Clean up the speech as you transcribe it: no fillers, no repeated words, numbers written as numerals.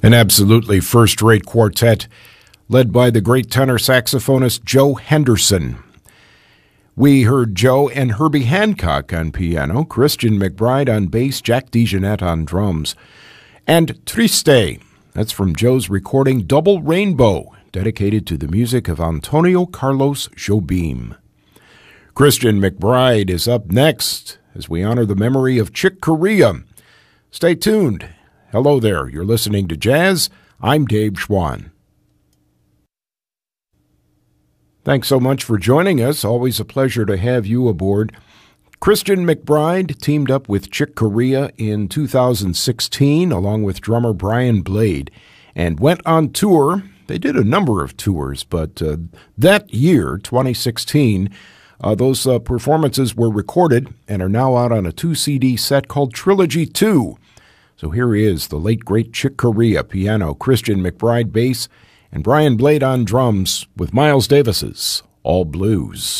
An absolutely first-rate quartet led by the great tenor saxophonist Joe Henderson. We heard Joe and Herbie Hancock on piano, Christian McBride on bass, Jack DeJohnette on drums, and Triste. That's from Joe's recording Double Rainbow, dedicated to the music of Antonio Carlos Jobim. Christian McBride is up next as we honor the memory of Chick Corea. Stay tuned. Hello there. You're listening to Jazz. I'm Dave Schwann. Thanks so much for joining us. Always a pleasure to have you aboard. Christian McBride teamed up with Chick Corea in 2016 along with drummer Brian Blade and went on tour. They did a number of tours, but that year, 2016, those performances were recorded and are now out on a 2-CD set called Trilogy 2. So here is the late, great Chick Corea piano, Christian McBride bass, and Brian Blade on drums with Miles Davis's All Blues.